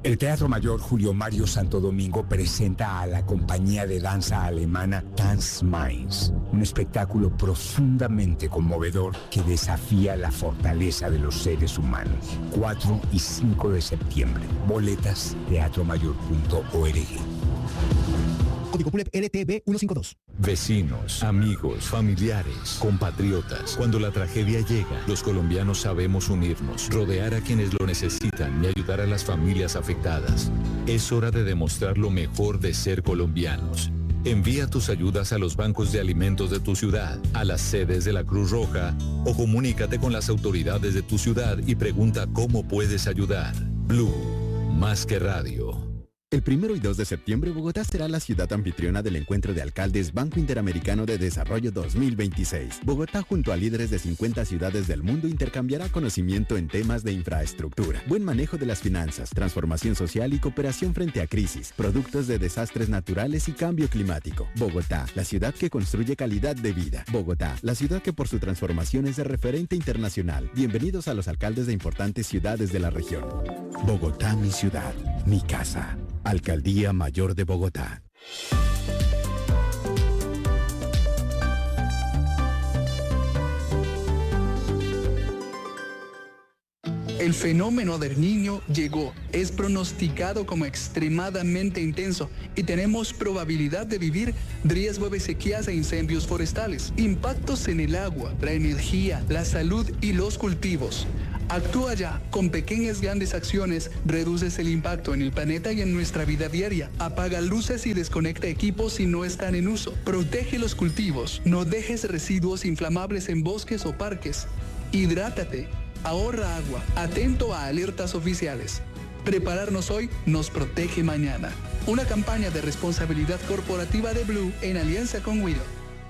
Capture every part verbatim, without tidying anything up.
El Teatro Mayor Julio Mario Santo Domingo presenta a la compañía de danza alemana Tanz Mainz, un espectáculo profundamente conmovedor que desafía la fortaleza de los seres humanos. cuatro y cinco de septiembre. Boletas teatro mayor punto org. Código P U L E P L T B ciento cincuenta y dos. Vecinos, amigos, familiares, compatriotas. Cuando la tragedia llega, los colombianos sabemos unirnos, rodear a quienes lo necesitan y ayudar a las familias afectadas. Es hora de demostrar lo mejor de ser colombianos. Envía tus ayudas a los bancos de alimentos de tu ciudad, a las sedes de la Cruz Roja o comunícate con las autoridades de tu ciudad y pregunta cómo puedes ayudar. Blue, más que radio. El primero y dos de septiembre, Bogotá será la ciudad anfitriona del Encuentro de Alcaldes Banco Interamericano de Desarrollo dos mil veintiséis. Bogotá, junto a líderes de cincuenta ciudades del mundo, intercambiará conocimiento en temas de infraestructura, buen manejo de las finanzas, transformación social y cooperación frente a crisis, productos de desastres naturales y cambio climático. Bogotá, la ciudad que construye calidad de vida. Bogotá, la ciudad que por su transformación es de referente internacional. Bienvenidos a los alcaldes de importantes ciudades de la región. Bogotá, mi ciudad, mi casa. Alcaldía Mayor de Bogotá. El fenómeno del Niño llegó, es pronosticado como extremadamente intenso y tenemos probabilidad de vivir riesgo de sequías e incendios forestales, impactos en el agua, la energía, la salud y los cultivos. Actúa ya, con pequeñas grandes acciones, reduces el impacto en el planeta y en nuestra vida diaria. Apaga luces y desconecta equipos si no están en uso. Protege los cultivos, no dejes residuos inflamables en bosques o parques. Hidrátate, ahorra agua, atento a alertas oficiales. Prepararnos hoy nos protege mañana. Una campaña de responsabilidad corporativa de Blue en alianza con Wido.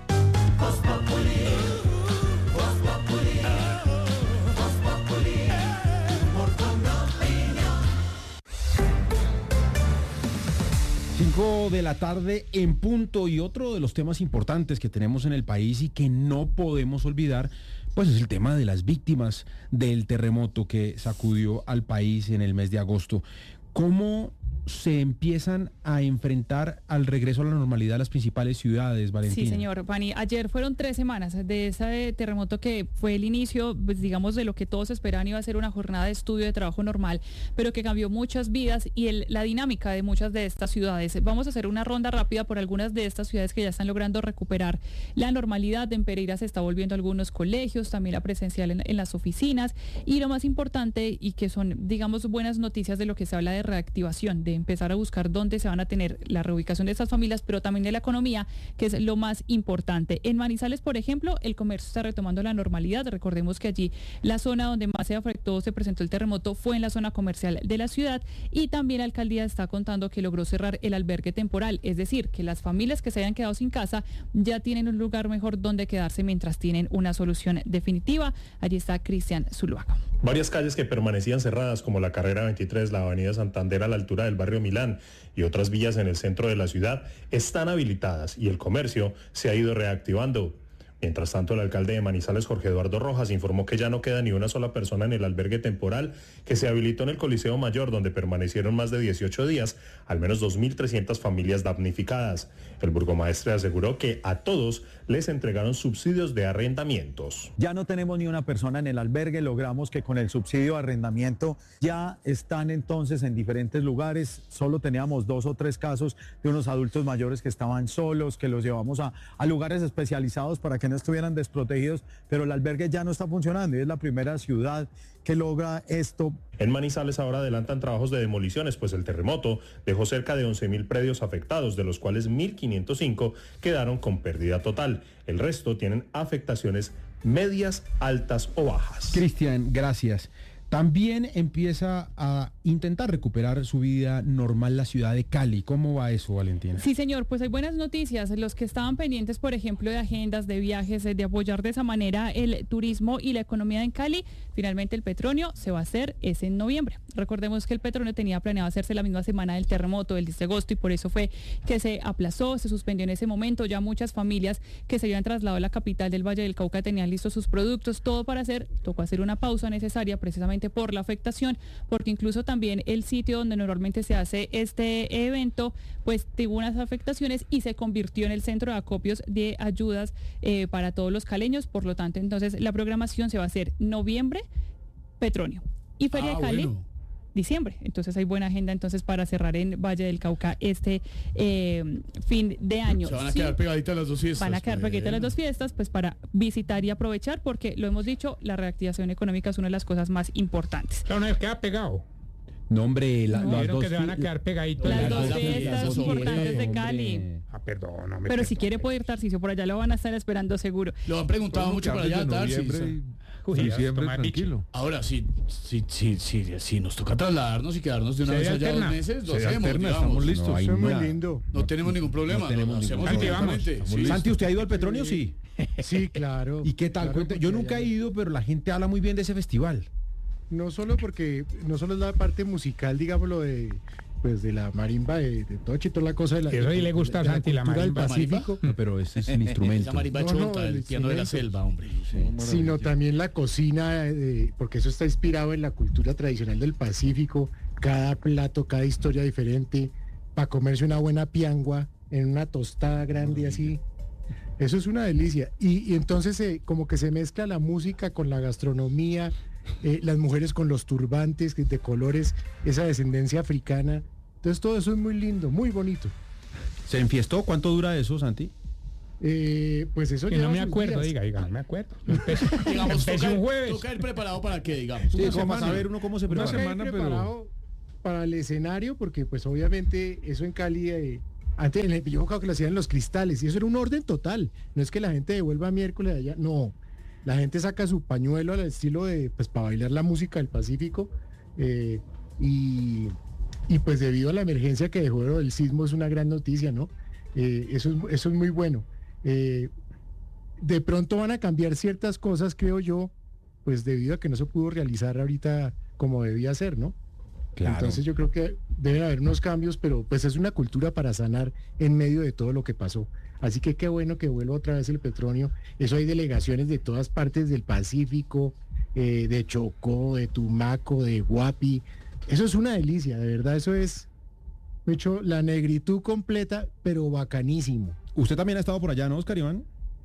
cinco de la tarde en punto, y otro de los temas importantes que tenemos en el país y que no podemos olvidar, pues es el tema de las víctimas del terremoto que sacudió al país en el mes de agosto. ¿Cómo se empiezan a enfrentar al regreso a la normalidad de las principales ciudades, Valentina? Sí, señor Pani. Ayer fueron tres semanas de ese terremoto que fue el inicio, pues, digamos, de lo que todos esperaban iba a ser una jornada de estudio, de trabajo normal, pero que cambió muchas vidas y el, la dinámica de muchas de estas ciudades. Vamos a hacer una ronda rápida por algunas de estas ciudades que ya están logrando recuperar la normalidad. En Pereira se está volviendo a algunos colegios, también la presencial en, en las oficinas, y lo más importante, y que son, digamos, buenas noticias de lo que se habla de reactivación, de empezar a buscar dónde se van a tener la reubicación de estas familias, pero también de la economía, que es lo más importante. En Manizales, por ejemplo, el comercio está retomando la normalidad. Recordemos que allí la zona donde más se afectó, se presentó el terremoto, fue en la zona comercial de la ciudad, y también la alcaldía está contando que logró cerrar el albergue temporal, es decir, que las familias que se hayan quedado sin casa ya tienen un lugar mejor donde quedarse mientras tienen una solución definitiva. Allí está Cristian Zuluaga. Varias calles que permanecían cerradas, como la carrera veintitrés, la avenida Santander a la altura del barrio Milán y otras vías en el centro de la ciudad, están habilitadas y el comercio se ha ido reactivando. Mientras tanto, el alcalde de Manizales, Jorge Eduardo Rojas, informó que ya no queda ni una sola persona en el albergue temporal que se habilitó en el Coliseo Mayor, donde permanecieron más de dieciocho días, al menos dos mil trescientas familias damnificadas. El burgomaestre aseguró que a todos les entregaron subsidios de arrendamientos. Ya no tenemos ni una persona en el albergue, logramos que con el subsidio de arrendamiento ya están entonces en diferentes lugares. Solo teníamos dos o tres casos de unos adultos mayores que estaban solos, que los llevamos a, a lugares especializados para que no estuvieran desprotegidos, pero el albergue ya no está funcionando y es la primera ciudad que logra esto. En Manizales ahora adelantan trabajos de demoliciones, pues el terremoto dejó cerca de once mil predios afectados, de los cuales mil quinientos cinco quedaron con pérdida total. El resto tienen afectaciones medias, altas o bajas. Cristian, gracias. También empieza a intentar recuperar su vida normal la ciudad de Cali. ¿Cómo va eso, Valentina? Sí, señor, pues hay buenas noticias. Los que estaban pendientes, por ejemplo, de agendas, de viajes, de apoyar de esa manera el turismo y la economía en Cali, finalmente el Petronio se va a hacer es en noviembre. Recordemos que el Petronio tenía planeado hacerse la misma semana del terremoto, del diez de agosto, y por eso fue que se aplazó, se suspendió en ese momento. Ya muchas familias que se habían trasladado a la capital del Valle del Cauca tenían listos sus productos, todo para hacer, tocó hacer una pausa necesaria precisamente por la afectación, porque incluso también el sitio donde normalmente se hace este evento, pues tuvo unas afectaciones y se convirtió en el centro de acopios de ayudas eh, para todos los caleños. Por lo tanto, entonces la programación se va a hacer noviembre, Petronio, y Feria Ah, de Cali, bueno. diciembre. Entonces hay buena agenda entonces para cerrar en Valle del Cauca este eh, fin de año. Se van a Sí, quedar pegaditas las dos fiestas. van a quedar pegaditas las dos fiestas, pues para visitar y aprovechar, porque lo hemos dicho, la reactivación económica es una de las cosas más importantes. Claro, no, queda pegado. No, hombre, la, No. las Vieron dos que se van a fi- quedar pegaditos. Las la- dos la- fiestas las dos importantes de hombre. Cali. Ah, perdón, no me Pero si perdone. quiere puede ir Tarcisio, por allá lo van a estar esperando seguro. Lo han preguntado mucho para allá, Tarsis. Uy, diciembre toma bicho. tranquilo. Ahora, si, si, si, si, si nos toca trasladarnos y quedarnos de una Se vez allá alterna. dos meses, lo Se hacemos, alterna, digamos. estamos listos. No hay Eso es muy nada. lindo. No tenemos ningún problema, no tenemos lo ningún hacemos problema. perfectamente, sí. Santi, ¿usted ha ido al Petronio? Sí. Sí, claro. ¿Y qué tal? Claro, Cuente- porque Yo nunca he allá- ido, pero la gente habla muy bien de ese festival. No solo porque, no solo es la parte musical, digámoslo, de pues de la marimba, de, de Tochi, toda la cosa de la... Eso sí le gusta a de Santi, la cultura del marimba. Pacífico, No, pero ese es el instrumento. Esa marimba No, no, chonta, el el piano de la instrumento. selva, hombre. sino también la cocina, eh, porque eso está inspirado en la cultura tradicional del Pacífico, cada plato, cada historia diferente, para comerse una buena piangua en una tostada grande así. Eso es una delicia. Y, y entonces eh, como que se mezcla la música con la gastronomía, eh, las mujeres con los turbantes que- de colores, esa descendencia africana. Entonces todo eso es muy lindo, muy bonito. ¿Se enfiestó? ¿Cuánto dura eso, Santi? Eh, pues eso Que lleva no me sus acuerdo, días. diga, diga, no me acuerdo. Empecé, Digamos, empecé toca, un jueves. toca ir preparado para qué, digamos. Sí, Una ¿cómo vas a semana. ver uno cómo se Una prepara? semana, semana, pero- preparado para el escenario, porque pues obviamente eso en Cali, eh, antes en el- yo creo que lo hacían en los cristales, y eso era un orden total. No es que la gente devuelva miércoles allá, no. La gente saca su pañuelo al estilo de, pues para bailar la música del Pacífico, eh, y, y pues debido a la emergencia que dejó el sismo es una gran noticia, ¿no? Eh, eso, es, eso es muy bueno. Eh, de pronto van a cambiar ciertas cosas, creo yo, pues debido a que no se pudo realizar ahorita como debía ser, ¿no? Claro. Entonces yo creo que deben haber unos cambios, pero pues es una cultura para sanar en medio de todo lo que pasó. Así que qué bueno que vuelva otra vez el Petronio. Eso hay delegaciones de todas partes del Pacífico, eh, de Chocó, de Tumaco, de Guapi. Eso es una delicia, de verdad, eso es, de hecho, la negritud completa, pero bacanísimo. Usted también ha estado por allá, ¿no, Oscar Iván?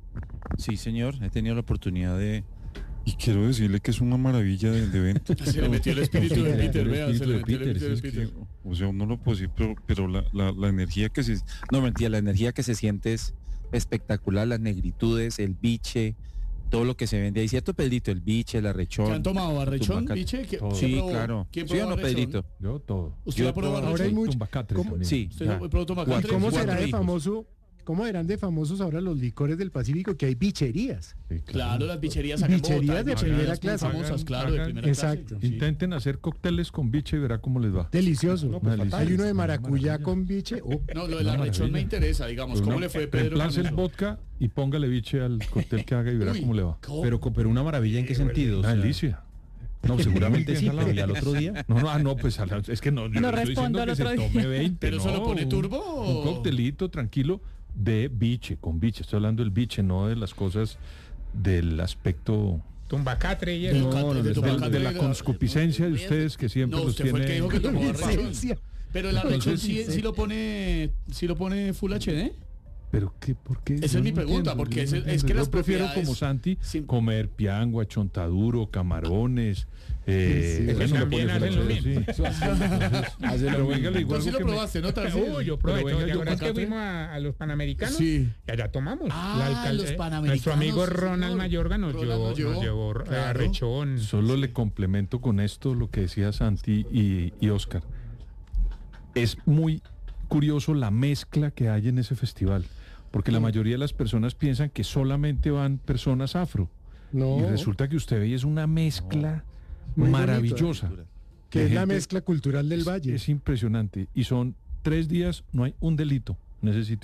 Sí, señor, he tenido la oportunidad de... Y quiero decirle que es una maravilla de, de evento. Se le metió el espíritu de Peter, vea, se le metió el espíritu de Es que, Peter. o sea, uno lo puede decir, pero, pero la, la, la energía que se... No, mentira, la energía que se siente es espectacular, las negritudes, el biche, todo lo que se vende ahí, ¿cierto, Pedrito? El biche, el arrechón. ¿Qué han tomado? ¿Arrechón, tumbacate. biche? ¿Qué- Sí, quién probó? claro. ¿Quién ¿Sí o probó no, arrechón? Pedrito? Yo todo. ¿Usted Yo ha probado probé Ahora hay arrechón? mucho- Tumbacatres ¿Cómo? también. Sí. ¿Usted ya. no probó tomacate? Cuatro. ¿Cómo Cuatro será de hijos. famoso? ¿Cómo eran de famosos ahora los licores del Pacífico? Que hay bicherías. Sí, Claro, las bicherías acá en Bicherías Bogotá, de bicherías primera muy clase. famosas, Hagan- claro, de hagan- primera Exacto. clase. sí. Intenten hacer cócteles con biche y verá cómo les va. Delicioso. No, pues, fatal. Hay uno de Una maracuyá maravilla. con biche. oh, No, lo del Una arrechón me maravilla. interesa, digamos. ¿Cómo Una- le fue Pedro con Reemplace el eso? vodka y póngale biche al cóctel que haga y verá Uy, cómo le va. ¿cómo? Pero, pero una maravilla, ¿en qué sentido? O Una sea, delicia. No, seguramente sí, Muy bien, pero ¿y al otro día? No, no, ah, no, pues a la- es que no, yo No le estoy respondo diciendo al que otro se día. tome veinte. ¿Pero eso no, lo pone un- turbo o- Un coctelito tranquilo de biche, con biche. Estoy hablando del biche, no de las cosas del aspecto Tumbacatre y Del eso. ca- no, de no, de, tomacate de la de- conscupiscencia de ustedes que siempre No, los usted fue el que tiene... dijo que tomó arrechón. Licencia. Pero el arrechón Entonces, sí, sí lo pone, sí lo pone Full H D. Pero qué, ¿por qué? Esa Yo es mi no pregunta, entiendo, porque yo es- no es entiendo. que Yo las prefiero propiedades- como Santi Sí. comer piangua, chontaduro, camarones. Eh, Sí, sí. bueno, También le pone hacen lo Full H D, mismo. sí. Pero véngale igual Tú sí algo lo que me- probaste, ¿no? Tarsi? Uy, yo probé Pero todo. venga, ¿Te yo acuerdas que acá- fuimos a, a los Panamericanos? Sí. Y allá tomamos. Ah, La alcalde- los eh, Panamericanos, Nuestro amigo sí, Ronald señor. Mayorga nos Ronald llevó, nos llevó. nos llevó eh, Claro. arrechón. Solo le complemento con esto lo que decía Santi y, y Oscar. Es muy curioso la mezcla que hay en ese festival, porque la mayoría de las personas piensan que solamente van personas afro. No, Y resulta que usted ve y es una mezcla Muy bonito, maravillosa. que de es la gente- mezcla cultural del Es- valle. Es impresionante. Y son tres días, no hay un delito en ese sitio,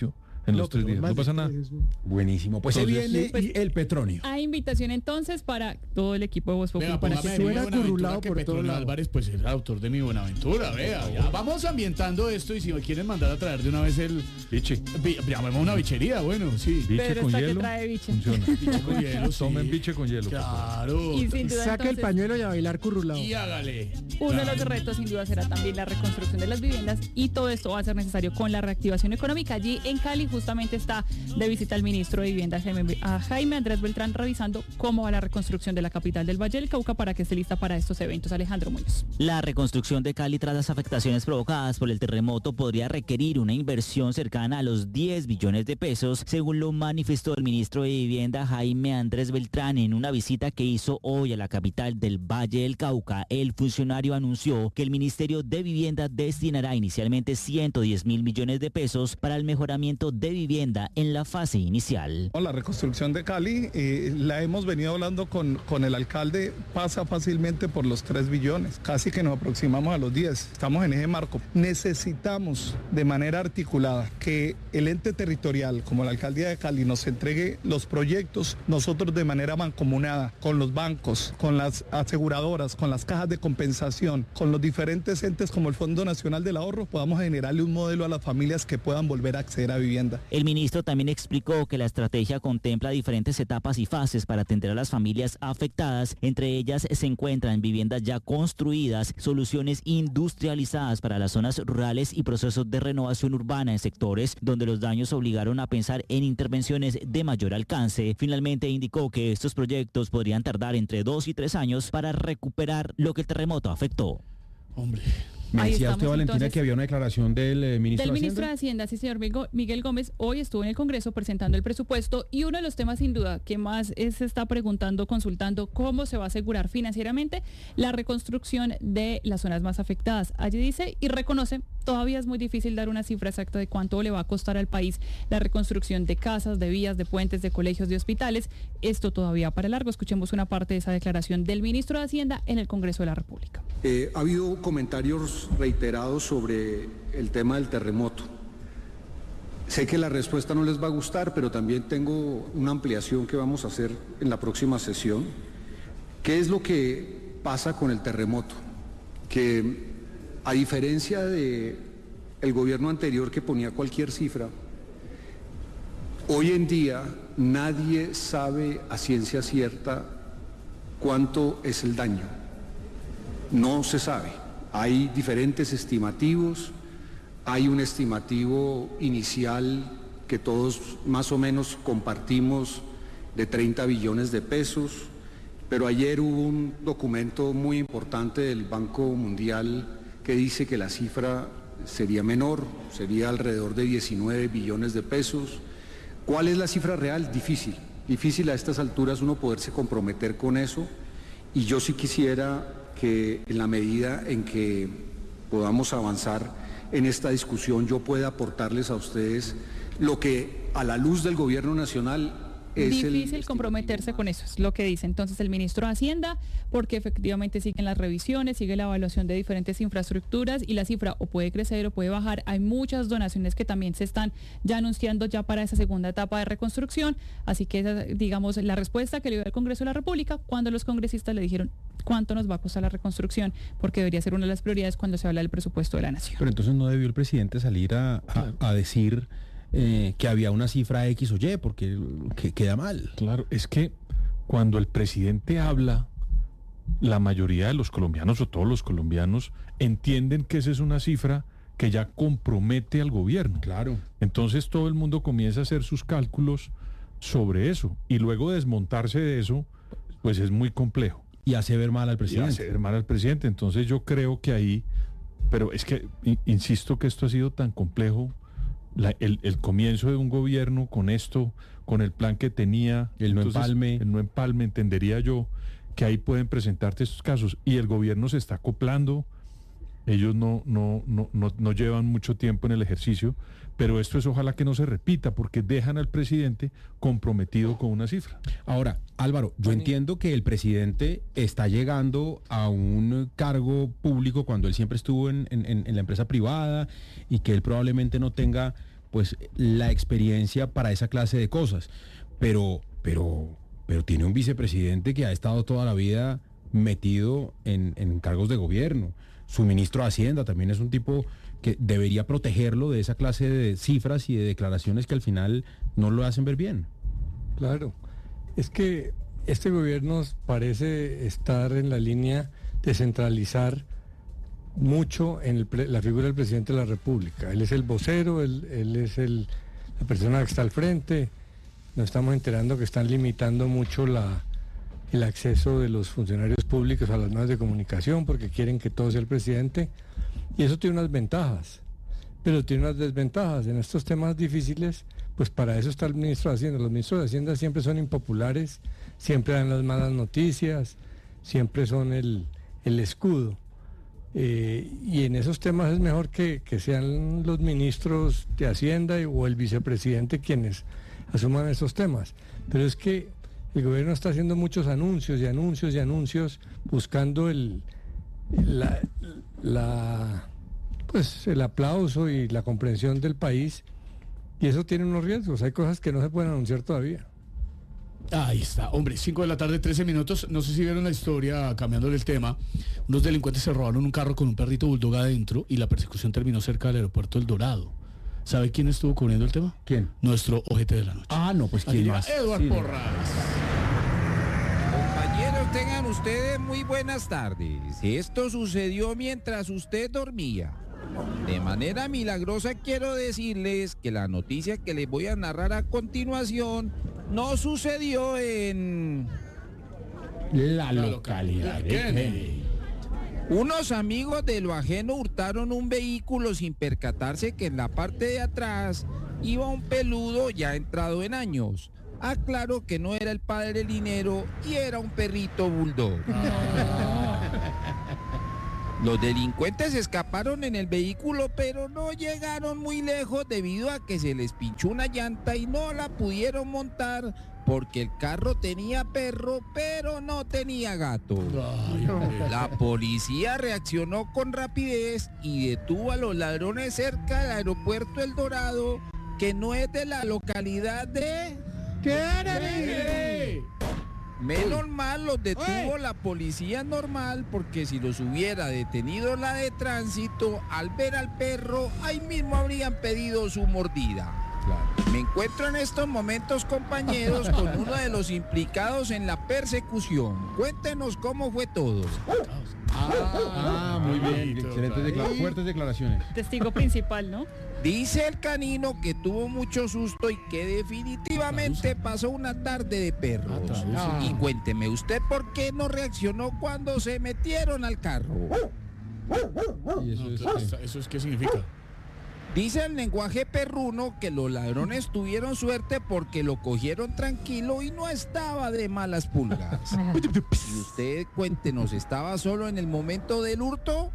en los tres días. No pasa nada. Buenísimo. Pues se Entonces, viene pues, y el petróleo. Hay invitación entonces para todo el equipo de Voz Populi Vea, para póngame que mi suena Buenaventura, que Petronio Álvarez pues es el autor de Mi Buenaventura, vea. Ya vamos ambientando esto y si me quieren mandar a traer de una vez el... Biche. Vi- Llamemos una bichería, bueno, sí. Biche Pedro con está que hielo. trae biche. Funciona. Biche con hielo, sí. Tomen biche con hielo. por favor. Claro. Y sin duda, Saque el entonces, pañuelo y a bailar currulado. Y hágale. uno de Claro. los retos sin duda será también la reconstrucción de las viviendas y todo esto va a ser necesario con la reactivación económica. Allí en Cali justamente está de visita el ministro de Vivienda Jaime, a Jaime Andrés Beltrán revisando cómo va la reconstrucción de la capital del Valle del Cauca para que esté lista para estos eventos. Alejandro Muñoz. La reconstrucción de Cali tras las afectaciones provocadas por el terremoto podría requerir una inversión cercana a los diez billones de pesos, según lo manifestó el ministro de Vivienda Jaime Andrés Beltrán en una visita que hizo hoy a la capital del Valle del Cauca. El funcionario anunció que el Ministerio de Vivienda destinará inicialmente ciento diez mil millones de pesos para el mejoramiento de vivienda en la fase inicial. La reconstrucción de Cali, eh, la hemos venido hablando con, con el alcalde, pasa fácilmente por los tres billones, casi que nos aproximamos a los diez, estamos en ese marco. Necesitamos de manera articulada que el ente territorial, como la alcaldía de Cali, nos entregue los proyectos, nosotros de manera mancomunada, con los bancos, con las aseguradoras, con las cajas de compensación, con los diferentes entes como el Fondo Nacional del Ahorro, podamos generarle un modelo a las familias que puedan volver a acceder a vivienda. El ministro también explicó que la estrategia contempla diferentes etapas y fases para atender a las familias afectadas. Entre ellas se encuentran viviendas ya construidas, soluciones industrializadas para las zonas rurales y procesos de renovación urbana en sectores donde los daños obligaron a pensar en intervenciones de mayor alcance. Finalmente indicó que estos proyectos podrían tardar entre dos y tres años para recuperar lo que el terremoto afectó. Hombre. Me Ahí decía estamos, usted, Valentina, entonces, que había una declaración del eh, ministro Del de ministro de Hacienda. Hacienda, sí, señor Migo- Miguel Gómez, hoy estuvo en el Congreso presentando el presupuesto y uno de los temas sin duda que más es- se está preguntando, consultando cómo se va a asegurar financieramente la reconstrucción de las zonas más afectadas. Allí dice y reconoce, todavía es muy difícil dar una cifra exacta de cuánto le va a costar al país la reconstrucción de casas, de vías, de puentes, de colegios, de hospitales. Esto todavía para largo. Escuchemos una parte de esa declaración del ministro de Hacienda en el Congreso de la República. Eh, ha habido comentarios reiterados sobre el tema del terremoto. Sé que la respuesta no les va a gustar, pero también tengo una ampliación que vamos a hacer en la próxima sesión. ¿Qué es lo que pasa con el terremoto? Que a diferencia de el gobierno anterior que ponía cualquier cifra, hoy en día nadie sabe a ciencia cierta cuánto es el daño. No se sabe. Hay diferentes estimativos, hay un estimativo inicial que todos más o menos compartimos de treinta billones de pesos, pero ayer hubo un documento muy importante del Banco Mundial que dice que la cifra sería menor, sería alrededor de diecinueve billones de pesos. ¿Cuál es la cifra real? Difícil, difícil a estas alturas uno poderse comprometer con eso, y yo sí quisiera que en la medida en que podamos avanzar en esta discusión yo pueda aportarles a ustedes lo que a la luz del gobierno nacional es Difícil el... comprometerse con eso, es lo que dice entonces el ministro de Hacienda, porque efectivamente siguen las revisiones, sigue la evaluación de diferentes infraestructuras y la cifra o puede crecer o puede bajar. Hay muchas donaciones que también se están ya anunciando ya para esa segunda etapa de reconstrucción, así que esa, digamos, la respuesta que le dio el Congreso de la República cuando los congresistas le dijeron cuánto nos va a costar la reconstrucción, porque debería ser una de las prioridades cuando se habla del presupuesto de la nación. Pero entonces no debió el presidente salir a, a, a decir eh, que había una cifra X o Y, porque que queda mal. Claro, es que cuando el presidente habla, la mayoría de los colombianos o todos los colombianos entienden que esa es una cifra que ya compromete al gobierno. Claro. Entonces todo el mundo comienza a hacer sus cálculos sobre eso y luego desmontarse de eso, pues es muy complejo. Y hace ver mal al Y presidente. hace ver mal al presidente. Entonces yo creo que ahí, pero es que in- insisto que esto ha sido tan complejo, la- el, el comienzo de un gobierno con esto, con el plan que tenía, El no entonces, empalme. el no empalme, entendería yo que ahí pueden presentarte estos casos y el gobierno se está acoplando. Ellos no, no, no, no, no llevan mucho tiempo en el ejercicio, pero esto es ojalá que no se repita porque dejan al presidente comprometido con una cifra. Ahora, Álvaro, yo entiendo que el presidente está llegando a un cargo público cuando él siempre estuvo en, en- en- en la empresa privada y que él probablemente no tenga pues la experiencia para esa clase de cosas. Pero, pero, pero tiene un vicepresidente que ha estado toda la vida metido en, en cargos de gobierno. Su ministro de Hacienda también es un tipo que debería protegerlo de esa clase de cifras y de declaraciones que al final no lo hacen ver bien. Claro, es que este gobierno parece estar en la línea de centralizar mucho en el pre, la figura del presidente de la República. Él es el vocero, él, él es el, la persona que está al frente. Nos estamos enterando que están limitando mucho la, el acceso de los funcionarios públicos a las medios de comunicación porque quieren que todo sea el presidente. Y eso tiene unas ventajas, pero tiene unas desventajas. En estos temas difíciles, pues para eso está el ministro de Hacienda. Los ministros de Hacienda siempre son impopulares, siempre dan las malas noticias, siempre son el, el escudo. Eh, y en esos temas es mejor que, que sean los ministros de Hacienda o el vicepresidente quienes asuman esos temas. Pero es que el gobierno está haciendo muchos anuncios y anuncios y anuncios buscando el, la, la, pues el aplauso y la comprensión del país, y eso tiene unos riesgos. Hay cosas que no se pueden anunciar todavía. Ahí está, hombre, cinco de la tarde, trece minutos. No sé si vieron la historia, cambiándole el tema. Unos delincuentes se robaron un carro con un perrito bulldog adentro y la persecución terminó cerca del aeropuerto El Dorado. ¿Sabe quién estuvo cubriendo el tema? ¿Quién? Nuestro ojete de la noche. Ah, no, pues quién más. Eduardo Sí, Porras. Compañeros, tengan ustedes muy buenas tardes. Esto sucedió mientras usted dormía. De manera milagrosa quiero decirles que la noticia que les voy a narrar a continuación no sucedió en la localidad de Kennedy. Unos amigos de lo ajeno hurtaron un vehículo sin percatarse que en la parte de atrás iba un peludo ya entrado en años. Aclaro que no era el padre Linero y era un perrito bulldog. Los delincuentes escaparon en el vehículo, pero no llegaron muy lejos debido a que se les pinchó una llanta y no la pudieron montar porque el carro tenía perro, pero no tenía gato. La policía reaccionó con rapidez y detuvo a los ladrones cerca del aeropuerto El Dorado, que no es de la localidad de Kennedy. Menos mal los detuvo la policía normal, porque si los hubiera detenido la de tránsito, al ver al perro, ahí mismo habrían pedido su mordida. Claro. Me encuentro en estos momentos, compañeros, con uno de los implicados en la persecución. Cuéntenos cómo fue todo. Ah, ah muy bien. Excelentes declara- fuertes declaraciones. Testigo principal, ¿no? Dice el canino que tuvo mucho susto y que definitivamente pasó una tarde de perros. Ah, y cuénteme, ¿usted por qué no reaccionó cuando se metieron al carro? ¿Y eso, No, es, ¿Eso es qué significa? Dice el lenguaje perruno que los ladrones tuvieron suerte porque lo cogieron tranquilo y no estaba de malas pulgas. Y usted, cuéntenos, ¿estaba solo en el momento del hurto?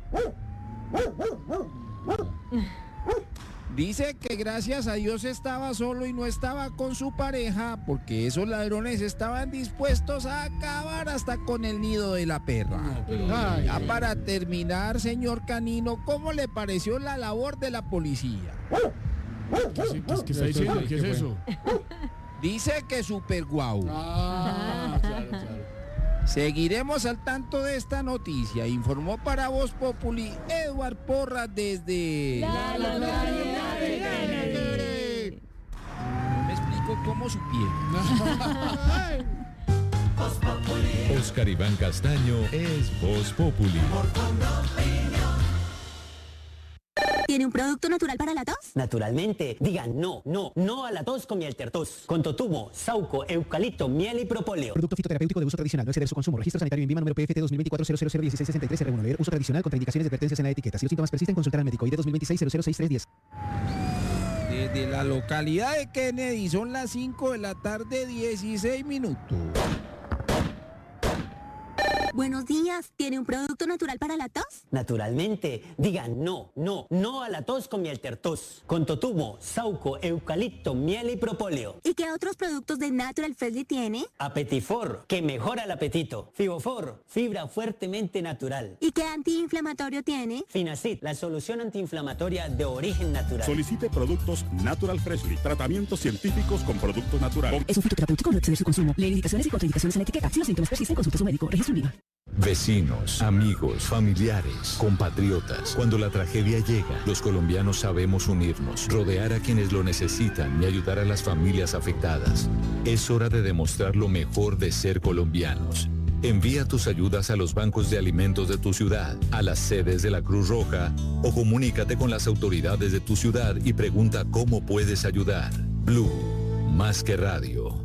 Dice que gracias a Dios estaba solo y no estaba con su pareja, porque esos ladrones estaban dispuestos a acabar hasta con el nido de la perra. No, pero- Ya para terminar, señor canino, ¿cómo le pareció la labor de la policía? ¿Qué, se- qué- qué está diciendo? ¿Qué es eso? Dice que super guau. Ah, claro, claro. Seguiremos al tanto de esta noticia. Informó para Voz Populi Eduardo Porras desde La localidad de Kennedy. No me explico cómo supieron. Oscar Iván Castaño es Voz Populi. ¿Tiene un producto natural para la tos? Naturalmente, digan no, no, no a la tos con miel tertos. Con totumo, sauco, eucalipto, miel y propóleo. Producto fitoterapéutico de uso tradicional. No exceder su consumo. Registro sanitario en Vima número P F T dos mil veinticuatro cero cero cero dieciséis sesenta y tres R uno. Leer uso tradicional. Contraindicaciones y advertencias en la etiqueta. Si los síntomas persisten, consultar al médico. I D dos mil veintiséis cero cero seis tres diez. Desde la localidad de Kennedy son las cinco de la tarde, dieciséis minutos. Buenos días. ¿Tiene un producto natural para la tos? Naturalmente, digan no, no, no a la tos con miel tertos. Con totumo, sauco, eucalipto, miel y propóleo. ¿Y qué otros productos de Natural Freshly tiene? Apetifor, que mejora el apetito. Fibofor, fibra fuertemente natural. ¿Y qué antiinflamatorio tiene? Finacid, la solución antiinflamatoria de origen natural. Solicite productos Natural Freshly, tratamientos científicos con productos naturales. Es un fitoterapéutico, no exceder su consumo. Lee indicaciones y contraindicaciones en la etiqueta. Si los síntomas persisten, consulte a su médico. Registro Unida. Vecinos, amigos, familiares, compatriotas. Cuando la tragedia llega, los colombianos sabemos unirnos, rodear a quienes lo necesitan y ayudar a las familias afectadas. Es hora de demostrar lo mejor de ser colombianos. Envía tus ayudas a los bancos de alimentos de tu ciudad, a las sedes de la Cruz Roja o comunícate con las autoridades de tu ciudad y pregunta cómo puedes ayudar. Blue, más que radio.